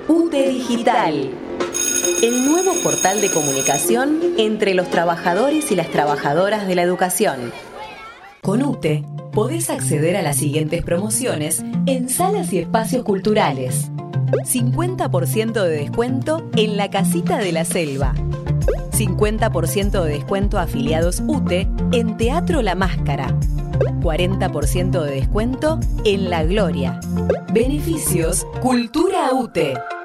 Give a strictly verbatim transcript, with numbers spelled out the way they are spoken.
UTE Digital, el nuevo portal de comunicación entre los trabajadores y las trabajadoras de la educación. Con UTE podés acceder a las siguientes promociones en salas y espacios culturales. cincuenta por ciento de descuento en la Casita de la Selva. cincuenta por ciento de descuento a afiliados UTE en Teatro La Máscara. cuarenta por ciento de descuento en La Gloria. Beneficios Cultura UTE.